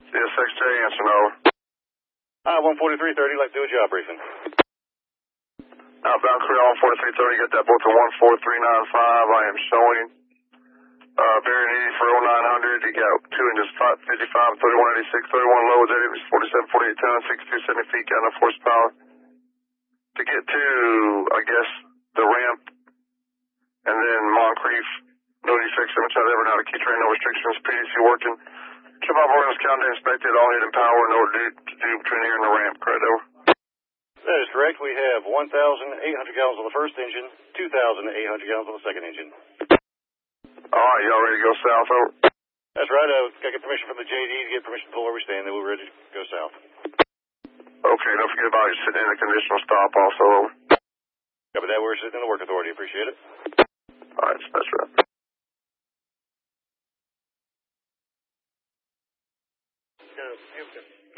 CSXJ, answer over. 14330, like to do a job briefing. Outbound crew on 4330, get that boat to 14395. I am showing bearing 80 for 0900. You got 2 inches, 55, 3186, 31 low, 8 inches, 47, 48 tons, 6270 feet, got enough horsepower to get to, I guess, the ramp, and then Moncrief, no defects, which I never know to keep train, no restrictions, PDC working. Trip off orders, countdown inspected, all hidden power, no to do between here and the ramp, correct, over. That is correct. We have 1,800 gallons on the first engine, 2,800 gallons on the second engine. All right, y'all ready to go south, over? That's right. Got to get permission from the JD to get permission to pull where we stand, then we're ready to go south. Okay, don't forget about you sitting in a conditional stop also, over. Copy that. We're sitting in the work authority. Appreciate it. All right, that's right. Yeah,